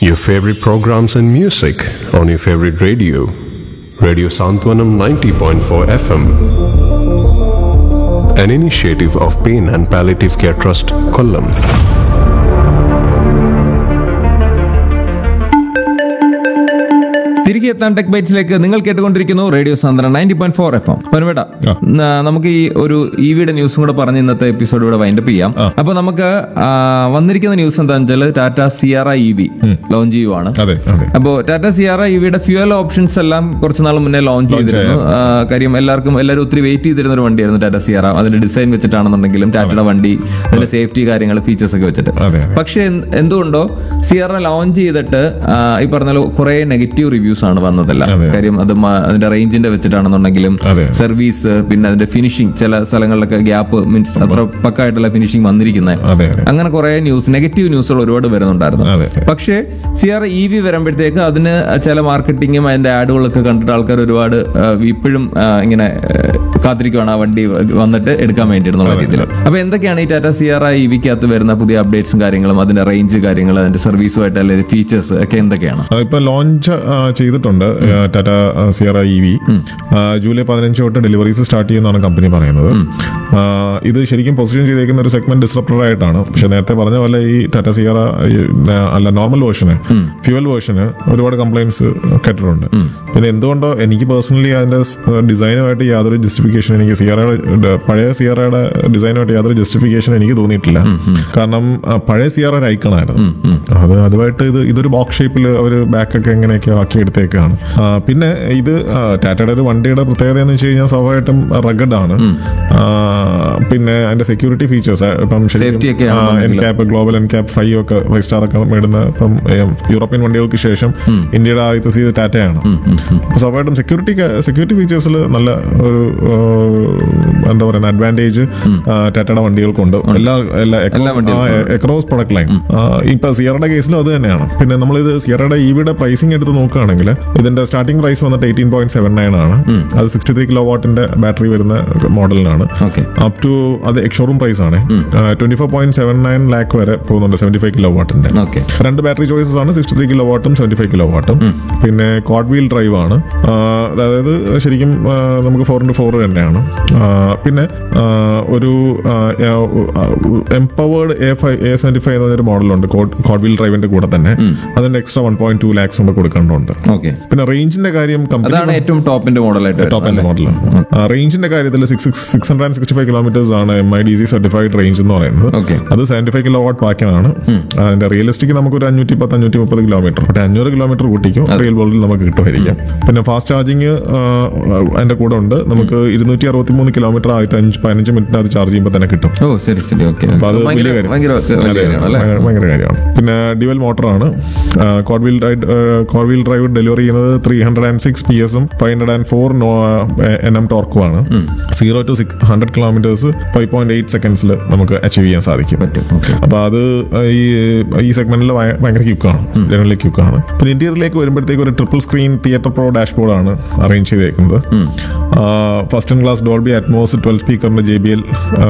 Your favorite programs and music on your favorite radio. Radio Santwanam 90.4 FM. An initiative of Pain and Palliative Care Trust, Kollam. തിരികെ എത്താൻ tech ബൈറ്റ്സിലേക്ക് നിങ്ങൾ കേട്ടുകൊണ്ടിരിക്കുന്നു radio സാന്ദ്രൻ 90.4 FM. പനുവേട്ട, നമുക്ക് ഈ ഒരു ഇവിയുടെ ന്യൂസും കൂടെ പറഞ്ഞ് ഇന്നത്തെ എപ്പിസോഡ് ഇവിടെ വൈൻഡപ്പ് ചെയ്യാം. അപ്പൊ നമുക്ക് വന്നിരിക്കുന്ന ന്യൂസ് എന്താണെന്ന് വെച്ചാൽ ടാറ്റ സിയാറ EV ലോഞ്ച് ചെയ്യുവാണ്. അപ്പോൾ ടാറ്റ സിയാറ EVയുടെ ഫ്യൂവൽ ഓപ്ഷൻസ് എല്ലാം കുറച്ച് നാൾ മുന്നേ ലോഞ്ച് ചെയ്തിരുന്നു. കാര്യം എല്ലാവരും ഒത്തിരി വെയിറ്റ് ചെയ്തിരുന്ന ഒരു വണ്ടിയായിരുന്നു ടാറ്റ സിയാറ. അതിന്റെ ഡിസൈൻ വെച്ചിട്ടാണെന്നുണ്ടെങ്കിലും ടാറ്റയുടെ വണ്ടി അതിന്റെ സേഫ്റ്റി കാര്യങ്ങൾ ഫീച്ചേഴ്സ് ഒക്കെ വെച്ചിട്ട്. പക്ഷെ എന്തുകൊണ്ടോ സിയാറ ലോഞ്ച് ചെയ്തിട്ട് ഈ പറഞ്ഞ കുറെ നെഗറ്റീവ് റിവ്യൂസ് ആണ് വന്നതല്ല. കാര്യം അത് അതിന്റെ റേഞ്ചിന്റെ വെച്ചിട്ടാണെന്നുണ്ടെങ്കിലും സർവീസ്, പിന്നെ അതിന്റെ ഫിനിഷിംഗ്, ചില സ്ഥലങ്ങളിലൊക്കെ ഗ്യാപ്പ്, മീൻസ് അത്ര പക്കായിട്ടുള്ള ഫിനിഷിംഗ് വന്നിരിക്കുന്നത്, അങ്ങനെ കുറെ നെഗറ്റീവ് ന്യൂസുകൾ ഒരുപാട് വരുന്നുണ്ടായിരുന്നു. പക്ഷേ സിയാറ EV വരുമ്പോഴത്തേക്ക് അതിന് ചില മാർക്കറ്റിങ്ങും അതിന്റെ ആഡുകളൊക്കെ കണ്ടിട്ട് ആൾക്കാർ ഒരുപാട് ഇപ്പോഴും ഇങ്ങനെ കാത്തിരിക്കുവാണ് ആ വണ്ടി വന്നിട്ട് എടുക്കാൻ വേണ്ടിയിരുന്നുള്ള രീതിയിൽ. അപ്പൊ എന്തൊക്കെയാണ് ഈ ടാറ്റ സിയാറ EVക്കകത്ത് വരുന്ന പുതിയ അപ്ഡേറ്റ്സും കാര്യങ്ങളും, അതിന്റെ റേഞ്ച് കാര്യങ്ങൾ, അതിന്റെ സർവീസുമായിട്ട് അല്ലെങ്കിൽ ഫീച്ചേഴ്സ് ഒക്കെ എന്തൊക്കെയാണ്? ഇപ്പൊ ലോഞ്ച് ചെയ്തിട്ടുണ്ട് ടാറ്റ സിയാറ EV. ജൂലൈ 15 തൊട്ട് ഡെലിവറീസ് സ്റ്റാർട്ട് ചെയ്യുന്നതാണ് കമ്പനി പറയുന്നത്. ഇത് ശരിക്കും പൊസിഷൻ ചെയ്തേക്കുന്ന ഒരു സെഗ്മെന്റ് ഡിസ്റപ്റ്റർ ആയിട്ടാണ്. പക്ഷെ നേരത്തെ പറഞ്ഞ പോലെ ഈ ടാറ്റ സിയാറ അല്ല നോർമൽ വേർഷന്, ഫ്യൂവൽ വേർഷന് ഒരുപാട് കംപ്ലൈൻറ്റ്സ് കേട്ടിട്ടുണ്ട്. പിന്നെ എന്തുകൊണ്ടോ എനിക്ക് പേഴ്സണലി അതിന്റെ ഡിസൈനുമായിട്ട് യാതൊരു ജസ്റ്റിഫിക്കേഷൻ, എനിക്ക് പഴയ സിയാറയുടെ ഡിസൈനുമായിട്ട് യാതൊരു ജസ്റ്റിഫിക്കേഷൻ എനിക്ക് തോന്നിയിട്ടില്ല. കാരണം പഴയ സിയാറ ഒരു ഐക്കണായിരുന്നു. അതുമായിട്ട് ഇതൊരു ബോക്സ് ഷേപ്പിൽ അവർ ബാക്കൊക്കെ എങ്ങനെയൊക്കെ ആക്കി എടുത്തേക്കാണ്. പിന്നെ ഇത് ടാറ്റയുടെ ഒരു വണ്ടിയുടെ പ്രത്യേകത എന്ന് വെച്ച് കഴിഞ്ഞാൽ സ്വാഭാവികമായിട്ടും റഗഡ് ആണ്. പിന്നെ അതിന്റെ സെക്യൂരിറ്റി ഫീച്ചേഴ്സ് ഇപ്പം എൻക്യാപ്പ്, ഗ്ലോബൽ എൻക്യാപ്പ് 5 ഒക്കെ 5 സ്റ്റാർ ഒക്കെ നേടുന്ന ഇപ്പം യൂറോപ്യൻ വണ്ടികൾക്ക് ശേഷം ഇന്ത്യയുടെ ആദ്യത്തെ ടാറ്റയാണ്. സ്വാഭാവികമായിട്ടും സെക്യൂരിറ്റി ഫീച്ചേഴ്സിൽ നല്ല ഒരു എന്താ പറയുന്ന അഡ്വാൻറ്റേജ് ടാറ്റയുടെ വണ്ടികൾക്കുണ്ട്. എല്ലാ അക്രോസ് പ്രൊഡക്ട് ലൈൻ. ഇപ്പൊ സിയറയുടെ കേസിലും അത് തന്നെയാണ്. പിന്നെ നമ്മളിത് സിയറയുടെ EVയുടെ പ്രൈസിംഗ് എടുത്ത് നോക്കുകയാണെങ്കിൽ ഇതിന്റെ സ്റ്റാർട്ടിംഗ് പ്രൈസ് വന്നിട്ട് 18.79 ആണ്. അത് 63 കിലോവാട്ടിന്റെ ബാറ്ററി വരുന്ന മോഡലിനാണ്. അപ് ടു അത് എക്സ്ഷോറൂം പ്രൈസ് ആണ് 24.79 ലാക്ക് വരെ പോകുന്നുണ്ട് 75 കിലോവാട്ടിന്റെ. രണ്ട് ബാറ്ററി ചോയ്സസ് ആണ്, 63 കിലോവാട്ടും 75 കിലോവാട്ടും. പിന്നെ ക്വാഡ് വീൽ ഡ്രൈവ് ആണ്, അതായത് ശരിക്കും നമുക്ക് 4x4 തന്നെയാണ്. പിന്നെ ഒരു എംപവേർഡ് A75 എന്ന് പറഞ്ഞൊരു മോഡലുണ്ട് ക്വാഡ് വീൽ ഡ്രൈവിന്റെ കൂടെ തന്നെ. അതിന്റെ എക്സ്ട്രാ 1.2 ലാക്സ് കൊണ്ട് കൊടുക്കേണ്ടതുണ്ട്. പിന്നെ റേഞ്ചിന്റെ കാര്യം ഏറ്റവും ടോപ്പിന്റെ മോഡലാണ്. റേഞ്ചിന്റെ കാര്യത്തിൽ 665 കിലോമീറ്റേഴ്സ് ആണ് MIDC സർട്ടിഫൈഡ് റേഞ്ച് എന്ന് പറയുന്നത്. അത് 75 കിലോവാട്ട് പാക്കിനാണ്. അതിന്റെ റിയലിസ്റ്റിക് നമുക്ക് ഒരു 510-530 കിലോമീറ്റർ, 500 കിലോമീറ്റർ കൂട്ടിക്കും റിയൽ വേൾഡിൽ നമുക്ക് കിട്ടുമായിരിക്കും. പിന്നെ ഫാസ്റ്റ് ചാർജിങ് അതിന്റെ കൂടെ ഉണ്ട്. നമുക്ക് 263 കിലോമീറ്റർ 15 മിനിറ്റിന് അത് ചാർജ് ചെയ്യുമ്പോൾ തന്നെ കിട്ടും. അപ്പൊ അത് വലിയ കാര്യം, ഭയങ്കര കാര്യമാണ്. പിന്നെ dual മോട്ടറാണ്. Quad wheel drive delivery ചെയ്യുന്നത് 306 PS 504 Nm ടോർക്കുമാണ്. 0 to 100 കിലോമീറ്റേഴ്സ് 5.8 സെക്കൻഡ്സിൽ നമുക്ക് അച്ചീവ് ചെയ്യാൻ സാധിക്കും. അപ്പൊ അത് ഈ സെഗ്മെന്റിൽ ഭയങ്കര ക്യൂക്കാണ്, ജനറലി ക്യൂക്കാണ്. പിന്നെ ഇന്റീരിയറിലേക്ക് വരുമ്പോഴത്തേക്ക് ഒരു triple screen theatre pro ഡാഷ്ബോർഡാണ് arrange ചെയ്തേക്കുന്നത്. First in class Dolby Atmos 12 സ്പീക്കറിന്റെ JBL